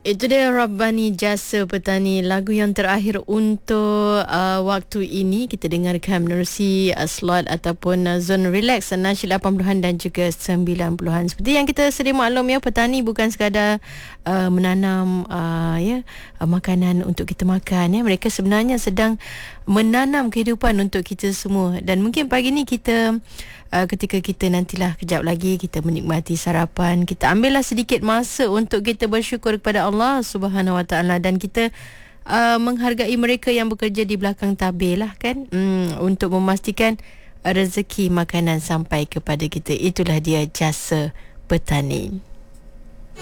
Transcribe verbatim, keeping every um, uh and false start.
Itu dia Rabbani Jasa Petani, lagu yang terakhir untuk uh, waktu ini. Kita dengarkan menerusi uh, slot ataupun uh, zone relax nasyid lapan puluhan dan juga sembilan puluhan. Seperti yang kita sedia maklum ya, petani bukan sekadar uh, menanam uh, ya uh, makanan untuk kita makan ya. Mereka sebenarnya sedang menanam kehidupan untuk kita semua. Dan mungkin pagi ni kita Uh, ketika kita nantilah kejap lagi kita menikmati sarapan, kita ambillah sedikit masa untuk kita bersyukur kepada Allah Subhanahu Wa Taala, dan kita uh, menghargai mereka yang bekerja di belakang tabir lah kan, hmm, untuk memastikan rezeki makanan sampai kepada kita. Itulah dia jasa petani.